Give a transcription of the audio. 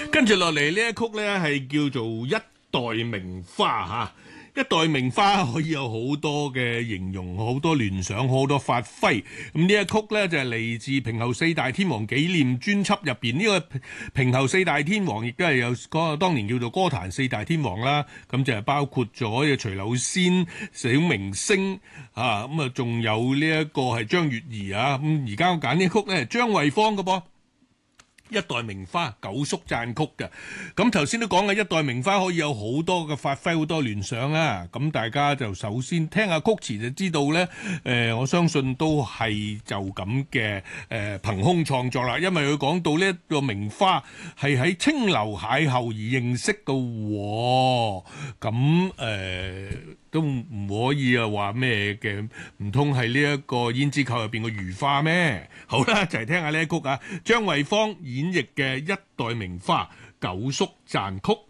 跟住落嚟呢一曲呢，係叫做《一代名花》嚇。一代名花可以有好多嘅形容，好多聯想，好多發揮。咁呢一曲呢，就係嚟自平後四大天王紀念專輯入邊。呢個平後四大天王亦都係有嗰個當年叫做歌壇四大天王啦。咁就係包括咗徐柳仙、小明星啊，咁啊仲有呢一個係張月兒啊。咁而家我揀呢曲呢，係張惠芳嘅噃。一代名花九叔讚曲嘅，咁頭先都講嘅一代名花可以有好多嘅發揮，好多聯想啊！咁大家就首先聽下曲詞就知道呢。我相信都係就咁嘅憑空創作啦，因為佢講到呢個名花係喺清流邂逅而認識嘅喎，咁都唔可以話咩嘅，唔通係呢一個胭脂扣入邊個如花咩？好啦，就係聽下呢一曲啊，張惠芳演繹嘅《一代名花》九叔讚曲。